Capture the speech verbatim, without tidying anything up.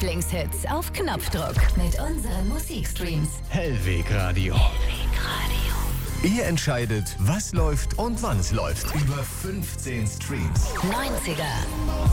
Lieblingshits auf Knopfdruck mit unseren Musikstreams. Hellweg Radio. Ihr entscheidet, was läuft und wann es läuft. Über fünfzehn Streams. neunziger,